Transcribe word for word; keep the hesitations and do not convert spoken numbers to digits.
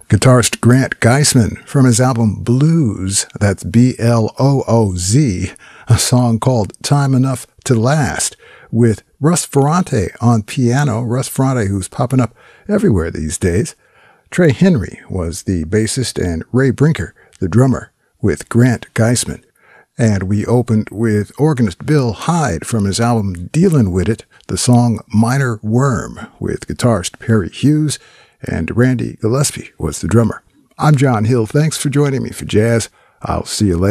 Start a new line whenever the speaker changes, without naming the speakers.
Guitarist Grant Geisman from his album Blues, that's B L O O Z, a song called Time Enough to Last, with Russ Ferrante on piano, Russ Ferrante who's popping up everywhere these days. Trey Henry was the bassist and Ray Brinker, the drummer, with Grant Geisman. And we opened with organist Bill Hyde from his album Dealin' With It, the song Minor Worm, with guitarist Perry Hughes, and Randy Gillespie was the drummer. I'm John Hill. Thanks for joining me for Jazz. I'll see you later.